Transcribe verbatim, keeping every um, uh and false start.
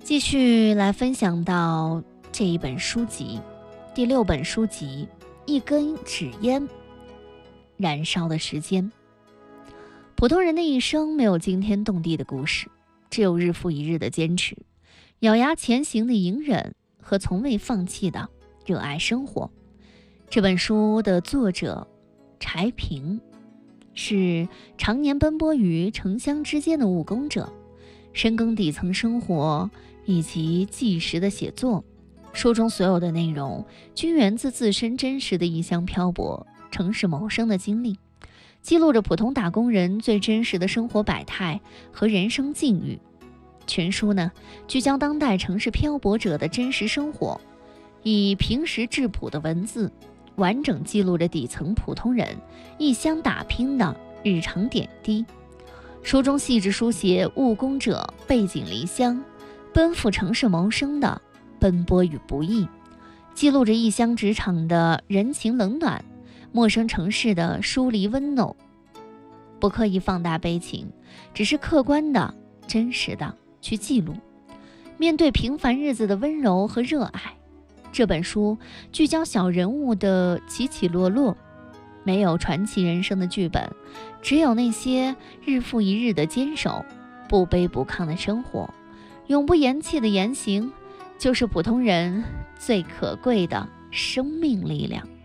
继续来分享到这一本书籍，第六本书籍，一根纸烟，燃烧的时间。普通人的一生没有惊天动地的故事，只有日复一日的坚持，咬牙前行的隐忍和从未放弃的热爱生活。这本书的作者柴平是常年奔波于城乡之间的务工者，深耕底层生活以及纪实的写作。书中所有的内容均源自自身真实的异乡漂泊、城市谋生的经历，记录着普通打工人最真实的生活百态和人生境遇。全书呢，聚焦当代城市漂泊者的真实生活，以平实质朴的文字，完整记录着底层普通人异乡打拼的日常点滴。书中细致书写务工者背井离乡、奔赴城市谋生的奔波与不易，记录着异乡职场的人情冷暖，陌生城市的疏离温柔。不刻意放大悲情，只是客观的、真实的去记录面对平凡日子的温柔和热爱。这本书聚焦小人物的起起落落，没有传奇人生的剧本，只有那些日复一日的坚守，不卑不亢的生活，永不言弃的言行，就是普通人最可贵的生命力量。